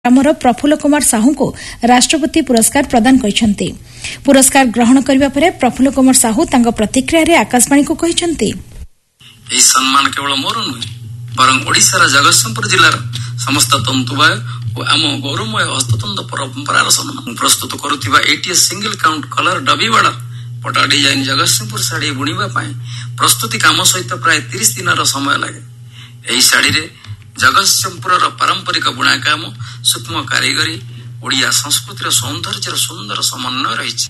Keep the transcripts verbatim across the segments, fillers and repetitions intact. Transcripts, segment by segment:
ଆମର ପ୍ରଫୁଲ୍ଲ କୁମାର ସାହୁଙ୍କୁ ରାଷ୍ଟ୍ରପତି ପୁରସ୍କାର ପ୍ରଦାନ କରିଛନ୍ତି। ପୁରସ୍କାର ଗ୍ରହଣ କରିବା ପରେ ପ୍ରଫୁଲ୍ଲ କୁମାର ସାହୁ ତାଙ୍କ ପ୍ରତିକ୍ରିୟାରେ ଆକାଶବାଣୀକୁ କହିଛନ୍ତି, ଏହି ସମ୍ମାନ କେବଳ ମୋର ନୁହେଁ, ବରଂ ଓଡ଼ିଶାର ଜଗତସିଂହପୁର ଜିଲ୍ଲାର ସମସ୍ତ ତନ୍ତୁବାୟ ଓ ଆମ ଗୌରବମୟ ହସ୍ତତନ୍ତ ପରମ୍ପରାର ସମ୍ମାନ। ମୁଁ ପ୍ରସ୍ତୁତ କରୁଥିବା ଏଟିଏସ୍ ସିଙ୍ଗଲ କାଉଣ୍ଟ କଲର ଡବିବାଡ ପଟା ଡିଜାଇନ ଜଗତସିଂହପୁର ଶାଢ଼ୀ ବୁଣିବା ପାଇଁ ପ୍ରସ୍ତୁତି କାମ ସହିତ ପ୍ରାୟ ତିରିଶ ଦିନର ସମୟ ଲାଗେ। ଏହି ଶାଢ଼ୀରେ ଜଗତସିଂହପୁରର ପାରମ୍ପରିକ ବୁଣା କାମ, ସୂକ୍ଷ୍ମ କାରିଗରୀ, ଓଡ଼ିଆ ସଂସ୍କୃତିର ସୌନ୍ଦର୍ଯ୍ୟର ସୁନ୍ଦର ସମନ୍ୱୟ ରହିଛି।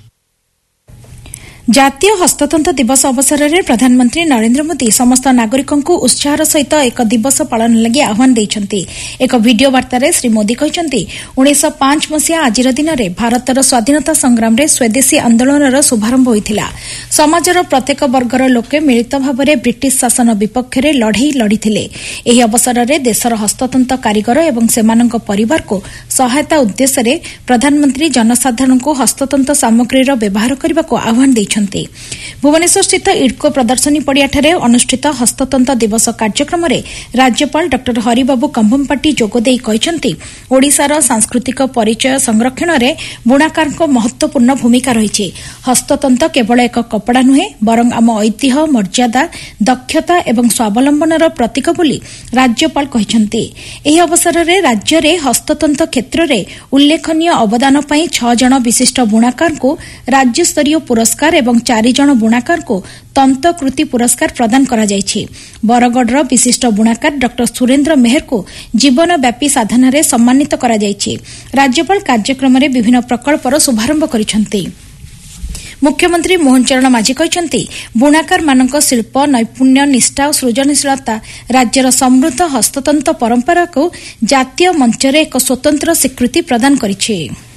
ଜାତୀୟ ହସ୍ତତନ୍ତ ଦିବସ ଅବସରରେ ପ୍ରଧାନମନ୍ତ୍ରୀ ନରେନ୍ଦ୍ର ମୋଦି ସମସ୍ତ ନାଗରିକଙ୍କୁ ଉତ୍ସାହର ସହିତ ଏକ ଦିବସ ପାଳନ ଲାଗି ଆହ୍ୱାନ ଦେଇଛନ୍ତି। ଏକ ଭିଡିଓ ବାର୍ତ୍ତାରେ ଶ୍ରୀ ମୋଦି କହିଛନ୍ତି, ଉଣେଇଶହ ପାଞ୍ଚ ମସିହା ଆଜିର ଦିନରେ ଭାରତର ସ୍ୱାଧୀନତା ସଂଗ୍ରାମରେ ସ୍ୱଦେଶୀ ଆନ୍ଦୋଳନର ଶୁଭାରମ୍ଭ ହୋଇଥିଲା। ସମାଜର ପ୍ରତ୍ୟେକ ବର୍ଗର ଲୋକେ ମିଳିତ ଭାବରେ ବ୍ରିଟିଶ ଶାସନ ବିପକ୍ଷରେ ଲଢ଼େଇ ଲଢ଼ିଥିଲେ। ଏହି ଅବସରରେ ଦେଶର ହସ୍ତତନ୍ତ କାରିଗର ଏବଂ ସେମାନଙ୍କ ପରିବାରକୁ ସହାୟତା ଉଦ୍ଦେଶ୍ୟରେ ପ୍ରଧାନମନ୍ତ୍ରୀ ଜନସାଧାରଣଙ୍କୁ ହସ୍ତତନ୍ତ ସାମଗ୍ରୀର ବ୍ୟବହାର କରିବାକୁ ଆହ୍ୱାନ ଦେଇଛନ୍ତି। ଭୁବନେଶ୍ୱରସ୍ଥିତ ଇଡ୍କୋ ପ୍ରଦର୍ଶନୀ ପଡ଼ିଆଠାରେ ଅନୁଷ୍ଠିତ ହସ୍ତତନ୍ତ ଦିବସ କାର୍ଯ୍ୟକ୍ରମରେ ରାଜ୍ୟପାଳ ଡ ହରିବାବୁ କମ୍ଭମପାଟି ଯୋଗଦେଇ କହିଛନ୍ତି, ଓଡ଼ିଶାର ସାଂସ୍କୃତିକ ପରିଚୟ ସଂରକ୍ଷଣରେ ବୁଣାକାରଙ୍କ ମହତ୍ୱପୂର୍ଣ୍ଣ ଭୂମିକା ରହିଛି। ହସ୍ତତନ୍ତ କେବଳ ଏକ କପଡ଼ା ନୁହେଁ, ବରଂ ଆମ ଐତିହ୍ୟ, ମର୍ଯ୍ୟାଦା, ଦକ୍ଷତା ଏବଂ ସ୍ୱାବଲମ୍ବନର ପ୍ରତୀକ ବୋଲି ରାଜ୍ୟପାଳ କହିଛନ୍ତି। ଏହି ଅବସରରେ ରାଜ୍ୟରେ ହସ୍ତତନ୍ତ କ୍ଷେତ୍ରରେ ଉଲ୍ଲେଖନୀୟ ଅବଦାନ ପାଇଁ ଛଅ ଜଣ ବିଶିଷ୍ଟ ବୁଣାକାରଙ୍କୁ ରାଜ୍ୟସ୍ତରୀୟ ପୁରସ୍କାର ଏବଂ ଚାରି ଜଣ ବୁଣାକାରଙ୍କୁ ତନ୍ତକୃତି ପୁରସ୍କାର ପ୍ରଦାନ କରାଯାଇଛି। ବରଗଡ଼ର ବିଶିଷ୍ଟ ବୁଣାକାର ଡ ସୁରେନ୍ଦ୍ର ମେହେରଙ୍କୁ ଜୀବନବ୍ୟାପୀ ସାଧନାରେ ସମ୍ମାନିତ କରାଯାଇଛି। ରାଜ୍ୟପାଳ କାର୍ଯ୍ୟକ୍ରମରେ ବିଭିନ୍ନ ପ୍ରକଳ୍ପର ଶୁଭାରମ୍ଭ କରିଛନ୍ତି। ମୁଖ୍ୟମନ୍ତ୍ରୀ ମୋହନ ଚରଣ ମାଝୀ କହିଛନ୍ତି, ବୁଣାକାରମାନଙ୍କ ଶିଳ୍ପ, ନୈପୁଣ୍ୟ, ନିଷ୍ଠା ଓ ସୃଜନଶୀଳତା ରାଜ୍ୟର ସମୃଦ୍ଧ ହସ୍ତତନ୍ତ ପରମ୍ପରାକୁ ଜାତୀୟ ମଞ୍ଚରେ ଏକ ସ୍ୱତନ୍ତ୍ର ସ୍ୱୀକୃତି ପ୍ରଦାନ କରିଛି।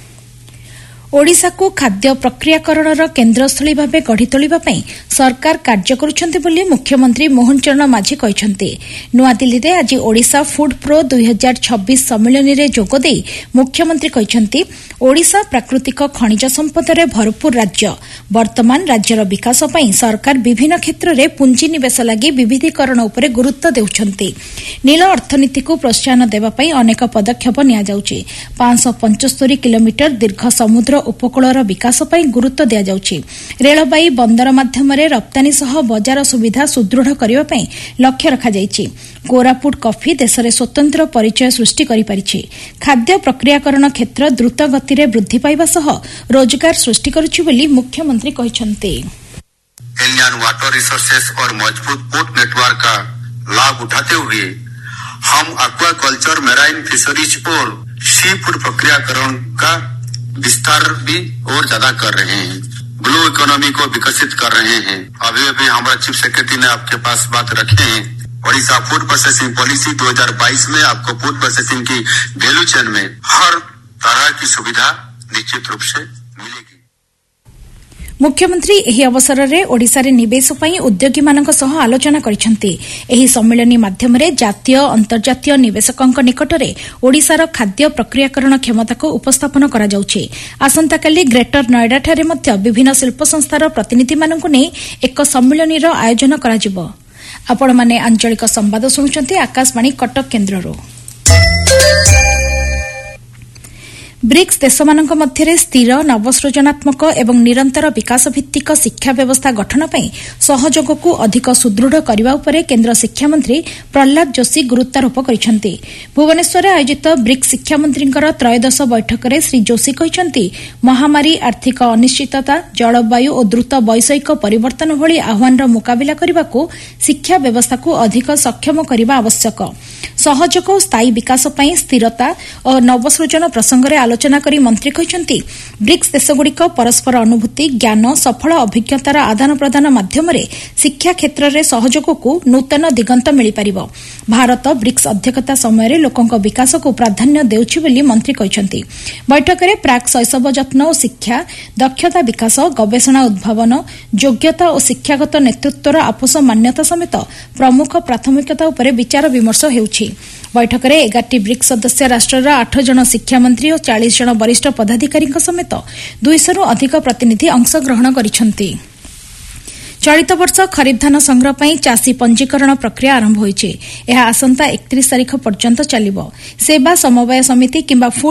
ଓଡ଼ିଶାକୁ ଖାଦ୍ୟ ପ୍ରକ୍ରିୟାକରଣର କେନ୍ଦ୍ରସ୍ଥଳୀ ଭାବେ ଗଢ଼ି ତୋଳିବା ପାଇଁ ସରକାର କାର୍ଯ୍ୟ କରୁଛନ୍ତି ବୋଲି ମୁଖ୍ୟମନ୍ତ୍ରୀ ମୋହନ ଚରଣ ମାଝୀ କହିଛନ୍ତି। ନୂଆଦିଲ୍ଲୀରେ ଆଜି ଓଡ଼ିଶା ଫୁଡ୍ ପ୍ରୋ ଦୁଇ ହଜାର ଛବିଶ ସମ୍ମିଳନୀରେ ଯୋଗଦେଇ ମୁଖ୍ୟମନ୍ତ୍ରୀ କହିଛନ୍ତି, ଓଡ଼ିଶା ପ୍ରାକୃତିକ ଖଣିଜ ସମ୍ପଦରେ ଭରପୁର ରାଜ୍ୟ। ବର୍ତ୍ତମାନ ରାଜ୍ୟର ବିକାଶ ପାଇଁ ସରକାର ବିଭିନ୍ନ କ୍ଷେତ୍ରରେ ପୁଞ୍ଜିନିବେଶ ଲାଗି ବିବିଧୀକରଣ ଉପରେ ଗୁରୁତ୍ୱ ଦେଉଛନ୍ତି। ନୀଳ ଅର୍ଥନୀତିକୁ ପ୍ରୋତ୍ସାହନ ଦେବା ପାଇଁ ଅନେକ ପଦକ୍ଷେପ ନିଆଯାଉଛି। ପାଞ୍ଚଶହ ପଞ୍ଚସ୍ତରୀ କିଲୋମିଟର ଦୀର୍ଘ ସମୁଦ୍ର ଉପକୂଳର ବିକାଶ ପାଇଁ ଗୁରୁତ୍ୱ ଦିଆଯାଉଛି। ରେଳବାଇ, ବନ୍ଦର ମାଧ୍ୟମରେ ରପ୍ତାନୀ ସହ ବଜାର ସୁବିଧା ସୁଦୃଢ଼ କରିବା ପାଇଁ ଲକ୍ଷ୍ୟ ରଖାଯାଇଛି। କୋରାପୁଟ କଫି ଦେଶରେ ସ୍ୱତନ୍ତ୍ର ପରିଚୟ ସୃଷ୍ଟି କରିପାରିଛି। ଖାଦ୍ୟ ପ୍ରକ୍ରିୟାକରଣ କ୍ଷେତ୍ର ଦ୍ରୁତ ଗତିରେ ବୃଦ୍ଧି ପାଇବା ସହ ରୋଜଗାର ସୃଷ୍ଟି କରୁଛି ବୋଲି ମୁଖ୍ୟମନ୍ତ୍ରୀ କହିଛନ୍ତି। इंडियन वाटर रिसोर्सेस और मजबूत पोर्ट नेटवर्क का लाभ उठाते हुए हम एक्वाकल्चर, मेराइन फिशरीज और सी फूड प्रक्रियाकरण का विस्तार भी और ज्यादा कर रहे हैं। ब्लू इकोनॉमी को विकसित कर रहे हैं। अभी अभी हमारा चीफ सेक्रेटरी ने आपके पास बात रखे हैं। ओडिशा फूड प्रोसेसिंग पॉलिसी दो हज़ार बाईस में आपको फूड प्रोसेसिंग की वैल्यू चेन में हर तरह की सुविधा निश्चित रूप से मिलेगी। ମୁଖ୍ୟମନ୍ତ୍ରୀ ଏହି ଅବସରରେ ଓଡ଼ିଶାରେ ନିବେଶ ପାଇଁ ଉଦ୍ୟୋଗୀମାନଙ୍କ ସହ ଆଲୋଚନା କରିଛନ୍ତି। ଏହି ସମ୍ମିଳନୀ ମାଧ୍ୟମରେ ଜାତୀୟ ଅନ୍ତର୍ଜାତୀୟ ନିବେଶକଙ୍କ ନିକଟରେ ଓଡ଼ିଶାର ଖାଦ୍ୟ ପ୍ରକ୍ରିୟାକରଣ କ୍ଷମତାକୁ ଉପସ୍ଥାପନ କରାଯାଉଛି। ଆସନ୍ତାକାଲି ଗ୍ରେଟର ନୋଏଡାଠାରେ ମଧ୍ୟ ବିଭିନ୍ନ ଶିଳ୍ପ ସଂସ୍ଥାର ପ୍ରତିନିଧିମାନଙ୍କୁ ନେଇ ଏକ ସମ୍ମିଳନୀର ଆୟୋଜନ କରାଯିବ। ଆପଣମାନେ ଆଞ୍ଚଳିକ ସମ୍ବାଦ ଶୁଣୁଛନ୍ତି ଆକାଶବାଣୀ କଟକ କେନ୍ଦ୍ରରୁ। ବ୍ରିକ୍ସ ଦେଶମାନଙ୍କ ମଧ୍ୟରେ ସ୍ଥିର, ନବସୃଜନାତ୍ମକ ଏବଂ ନିରନ୍ତର ବିକାଶ ଭିତ୍ତିକ ଶିକ୍ଷା ବ୍ୟବସ୍ଥା ଗଠନ ପାଇଁ ସହଯୋଗକୁ ଅଧିକ ସୁଦୃଢ଼ କରିବା ଉପରେ କେନ୍ଦ୍ର ଶିକ୍ଷାମନ୍ତ୍ରୀ ପ୍ରହ୍ଲାଦ ଯୋଶୀ ଗୁରୁତ୍ୱାରୋପ କରିଛନ୍ତି। ଭୁବନେଶ୍ୱରରେ ଆୟୋଜିତ ବ୍ରିକ୍ସ ଶିକ୍ଷାମନ୍ତ୍ରୀଙ୍କର ତ୍ରୟୋଦଶ ବୈଠକରେ ଶ୍ରୀ ଯୋଶୀ କହିଛନ୍ତି, ମହାମାରୀ, ଆର୍ଥିକ ଅନିଶ୍ଚିତତା, ଜଳବାୟୁ ଓ ଦ୍ରୁତ ବୈଷୟିକ ପରିବର୍ତ୍ତନ ଭଳି ଆହ୍ୱାନର ମୁକାବିଲା କରିବାକୁ ଶିକ୍ଷା ବ୍ୟବସ୍ଥାକୁ ଅଧିକ ସକ୍ଷମ କରିବା ଆବଶ୍ୟକ। ସହଯୋଗ ଓ ସ୍ଥାୟୀ ବିକାଶ ପାଇଁ ସ୍ଥିରତା ଓ ନବସୃଜନ ପ୍ରସଙ୍ଗରେ ଆଲୋଚନା କରି ମନ୍ତ୍ରୀ କହିଛନ୍ତି, ବ୍ରିକ୍ସ ଦେଶଗୁଡ଼ିକ ପରସ୍ପର ଅନୁଭୂତି, ଜ୍ଞାନ, ସଫଳ ଅଭିଜ୍ଞତାର ଆଦାନ ପ୍ରଦାନ ମାଧ୍ୟମରେ ଶିକ୍ଷା କ୍ଷେତ୍ରରେ ସହଯୋଗକୁ ନୂତନ ଦିଗନ୍ତ ମିଳିପାରିବ। ଭାରତ ବ୍ରିକ୍ସ ଅଧ୍ୟକ୍ଷତା ସମୟରେ ଲୋକଙ୍କ ବିକାଶକୁ ପ୍ରାଧାନ୍ୟ ଦେଉଛି ବୋଲି ମନ୍ତ୍ରୀ କହିଛନ୍ତି। ବୈଠକରେ ପ୍ରାକ୍ ଶୈଶବ ଯତ୍ନ ଓ ଶିକ୍ଷା, ଦକ୍ଷତା ବିକାଶ, ଗବେଷଣା ଉଦ୍ଭାବନ, ଯୋଗ୍ୟତା ଓ ଶିକ୍ଷାଗତ ନେତୃତ୍ୱର ଆପୋଷ ମାନ୍ୟତା ସମେତ ପ୍ରମୁଖ ପ୍ରାଥମିକତା ଉପରେ ବିଚାର ବିମର୍ଶ ହେଉଛି। ବୈଠକରେ ଏଗାରଟି ବ୍ରିକ୍ସ ସଦସ୍ୟ ରାଷ୍ଟ୍ରର ଆଠ ଜଣ ଶିକ୍ଷାମନ୍ତ୍ରୀ ଓ ଚାଳିଶ ଜଣ ବରିଷ୍ଠ ପଦାଧିକାରୀଙ୍କ ସମେତ ଦୁଇଶହରୁ ଅଧିକ ପ୍ରତିନିଧି ଅଂଶଗ୍ରହଣ କରିଛନ୍ତି। ଚଳିତ ବର୍ଷ ଖରିଫ ଧାନ ସଂଗ୍ରହ ପାଇଁ ଚାଷୀ ପଞ୍ଜୀକରଣ ପ୍ରକ୍ରିୟା ଆରମ୍ଭ ହୋଇଛି। ଏହା ଆସନ୍ତା ଏକତିରିଶ ତାରିଖ ପର୍ଯ୍ୟନ୍ତ ଚାଲିବ। ସେବା ସମବାୟ ସମିତି କିମ୍ବା